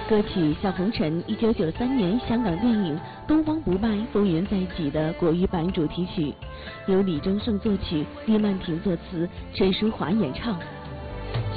歌曲《笑红尘》，1993年香港电影《东方不败》风云再起的国语版主题曲，由李宗盛作曲，叶曼婷作词，陈淑桦演唱。